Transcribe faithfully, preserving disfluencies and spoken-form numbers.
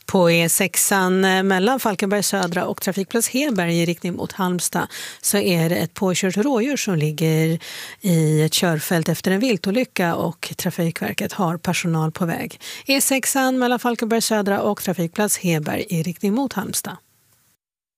På E sexan mellan Falkenberg södra och trafikplats Heberg i riktning mot Halmstad så är det ett påkört rådjur som ligger i ett körfält efter en viltolycka och Trafikverket har personal på väg. E sexan mellan Falkenberg södra och trafikplats Heberg i riktning mot Halmstad.